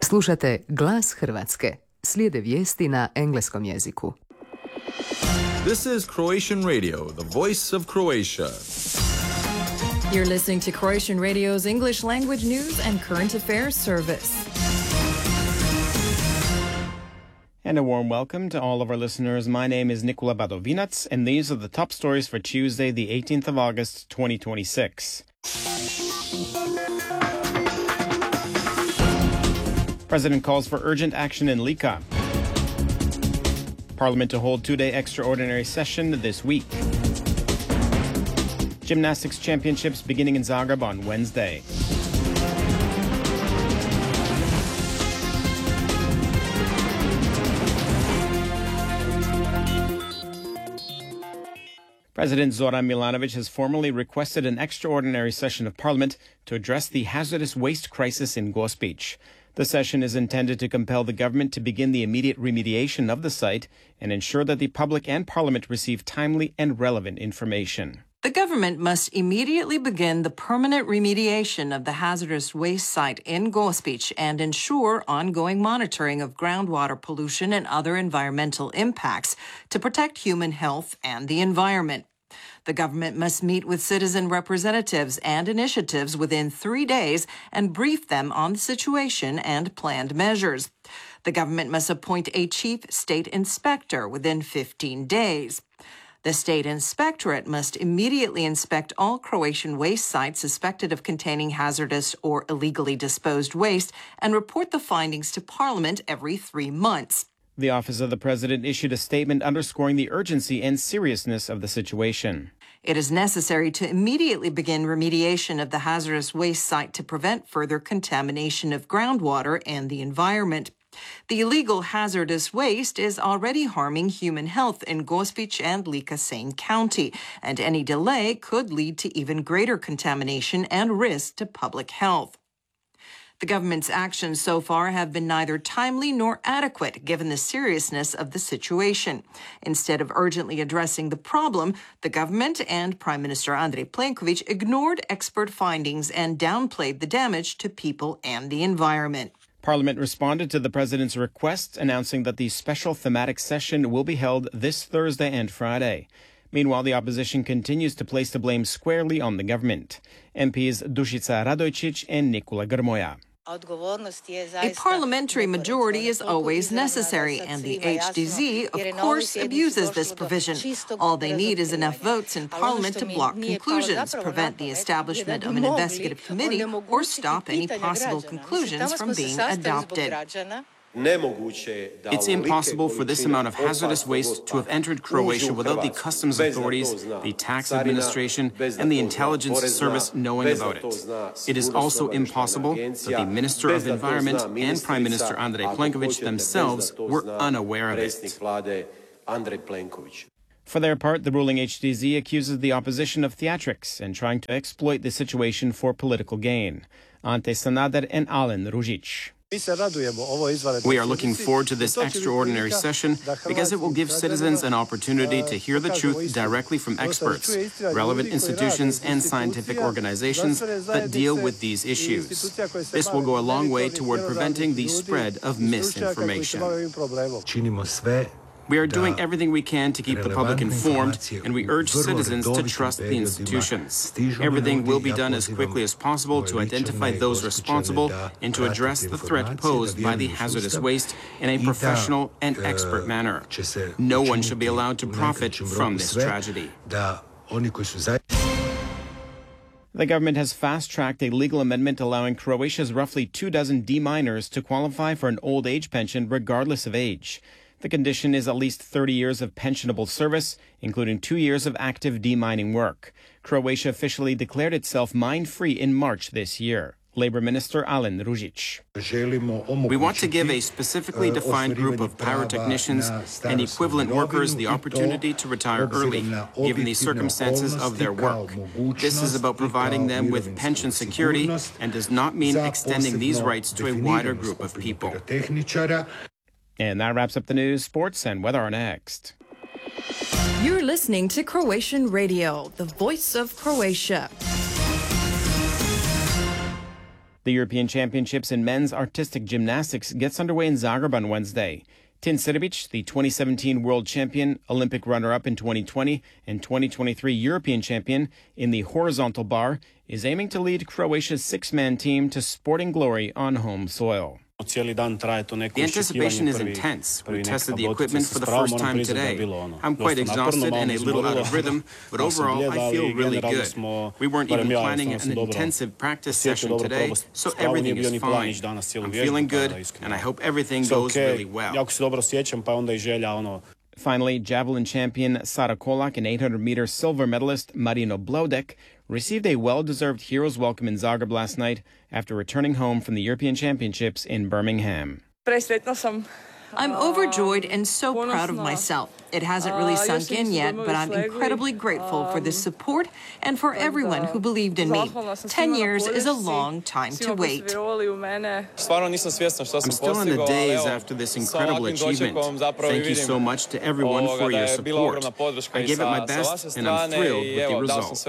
Slušate Glas Hrvatske. Slijede vijesti na engleskom jeziku. This is Croatian Radio, the voice of Croatia. You're listening to Croatian Radio's English language news and current affairs service. And a warm welcome to all of our listeners. My name is Nikola Badovinac, and these are the top stories for Tuesday, the 18th of August, 2026. President calls for urgent action in Lika. Parliament to hold two-day extraordinary session this week. Gymnastics championships beginning in Zagreb on Wednesday. President Zoran Milanovic has formally requested an extraordinary session of Parliament to address the hazardous waste crisis in Gospić. The session is intended to compel the government to begin the immediate remediation of the site and ensure that the public and Parliament receive timely and relevant information. The government must immediately begin the permanent remediation of the hazardous waste site in Gospić and ensure ongoing monitoring of groundwater pollution and other environmental impacts to protect human health and the environment. The government must meet with citizen representatives and initiatives within 3 days and brief them on the situation and planned measures. The government must appoint a chief state inspector within 15 days. The state inspectorate must immediately inspect all Croatian waste sites suspected of containing hazardous or illegally disposed waste and report the findings to Parliament every 3 months. The Office of the President issued a statement underscoring the urgency and seriousness of the situation. It is necessary to immediately begin remediation of the hazardous waste site to prevent further contamination of groundwater and the environment. The illegal hazardous waste is already harming human health in Gospić and Lika-Sane County, and any delay could lead to even greater contamination and risk to public health. The government's actions so far have been neither timely nor adequate given the seriousness of the situation. Instead of urgently addressing the problem, the government and Prime Minister Andrej Plenković ignored expert findings and downplayed the damage to people and the environment. Parliament responded to the President's request, announcing that the special thematic session will be held this Thursday and Friday. Meanwhile, the opposition continues to place the blame squarely on the government. MPs Dušica Radojčić and Nikola Grmoja. A parliamentary majority is always necessary, and the HDZ, of course, abuses this provision. All they need is enough votes in Parliament to block conclusions, prevent the establishment of an investigative committee, or stop any possible conclusions from being adopted. It's impossible for this amount of hazardous waste to have entered Croatia without the customs authorities, the tax administration, and the intelligence service knowing about it. It is also impossible that the Minister of Environment and Prime Minister Andrej Plenković themselves were unaware of it. For their part, the ruling HDZ accuses the opposition of theatrics and trying to exploit the situation for political gain. Ante Sanader and Alen Ružić. We are looking forward to this extraordinary session because it will give citizens an opportunity to hear the truth directly from experts, relevant institutions, and scientific organizations that deal with these issues. This will go a long way toward preventing the spread of misinformation. We are doing everything we can to keep the public informed, and we urge citizens to trust the institutions. Everything will be done as quickly as possible to identify those responsible and to address the threat posed by the hazardous waste in a professional and expert manner. No one should be allowed to profit from this tragedy. The government has fast-tracked a legal amendment allowing Croatia's roughly 24 deminers to qualify for an old age pension regardless of age. The condition is at least 30 years of pensionable service, including 2 years of active demining work. Croatia officially declared itself mine-free in March this year. Labor Minister Alen Ružić. We want to give a specifically defined group of pyrotechnicians and equivalent workers the opportunity to retire early, given the circumstances of their work. This is about providing them with pension security and does not mean extending these rights to a wider group of people. And that wraps up the news, sports, and weather are next. You're listening to Croatian Radio, the voice of Croatia. The European Championships in men's artistic gymnastics gets underway in Zagreb on Wednesday. Tin Citibic, the 2017 world champion, Olympic runner-up in 2020, and 2023 European champion in the horizontal bar, is aiming to lead Croatia's six-man team to sporting glory on home soil. The anticipation is intense. We tested the equipment for the first time today. I'm quite exhausted and a little out of rhythm, but overall I feel really good. We weren't even planning an intensive practice session today, so everything is fine. I'm feeling good, and I hope everything goes really well. Finally, javelin champion Sara Kolak and 800-meter silver medalist Marino Blodek received a well-deserved hero's welcome in Zagreb last night after returning home from the European Championships in Birmingham. I'm overjoyed and so proud of myself. It hasn't really sunk in yet, but I'm incredibly grateful for the support and for everyone who believed in me. 10 years is a long time to wait. I'm still in the days after this incredible achievement. Thank you so much to everyone for your support. I gave it my best, and I'm thrilled with the results.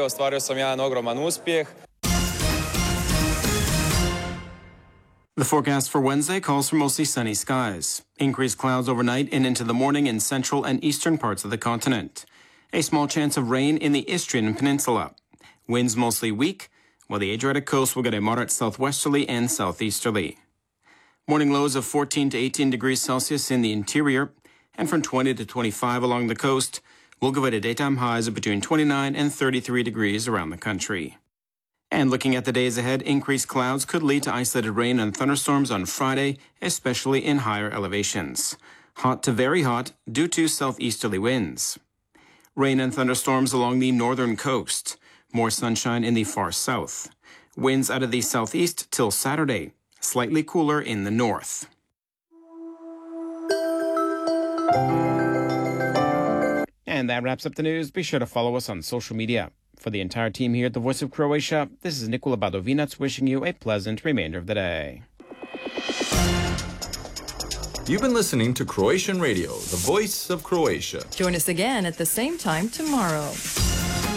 The forecast for Wednesday calls for mostly sunny skies. Increased clouds overnight and into the morning in central and eastern parts of the continent. A small chance of rain in the Istrian Peninsula. Winds mostly weak, while the Adriatic coast will get a moderate southwesterly and southeasterly. Morning lows of 14 to 18 degrees Celsius in the interior, and from 20 to 25 along the coast, will give it a daytime highs of between 29 and 33 degrees around the country. And looking at the days ahead, increased clouds could lead to isolated rain and thunderstorms on Friday, especially in higher elevations. Hot to very hot due to southeasterly winds. Rain and thunderstorms along the northern coast. More sunshine in the far south. Winds out of the southeast till Saturday. Slightly cooler in the north. And that wraps up the news. Be sure to follow us on social media. For the entire team here at the Voice of Croatia, this is Nikola Badovinac wishing you a pleasant remainder of the day. You've been listening to Croatian Radio, the voice of Croatia. Join us again at the same time tomorrow.